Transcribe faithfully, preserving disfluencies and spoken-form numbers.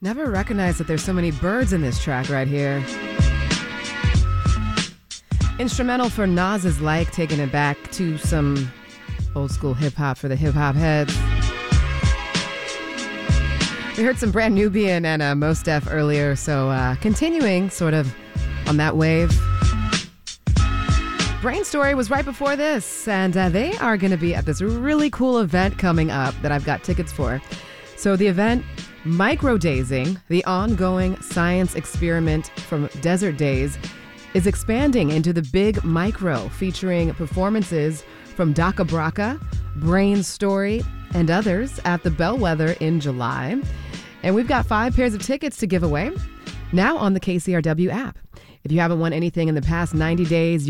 Never recognized that there's so many birds in this track right here. Instrumental for Nas's Like, taking it back to some old school hip hop for the hip hop heads. We heard some Brand Nubian and uh, Mos Def earlier, so uh, continuing sort of on that wave. Brain Story was right before this, and uh, they are going to be at this really cool event coming up that I've got tickets for. So the event, Microdazing, the ongoing science experiment from Desert Days, is expanding into the Big Micro, featuring performances from Daka Braka, Brain Story, and others at the Bellwether in July. And we've got five pairs of tickets to give away now on the K C R W app. If you haven't won anything in the past ninety days,